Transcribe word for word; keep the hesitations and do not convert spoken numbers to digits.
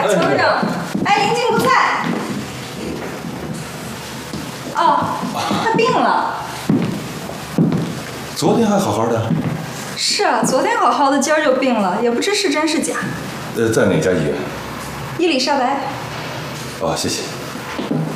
邱科长，哎，林静不在。哦，他病了。 昨天还好好的。 是啊，昨天好好的，今儿就病了，也不知是真是假。 呃，在哪家医院？ 伊丽莎白。 哦，谢谢。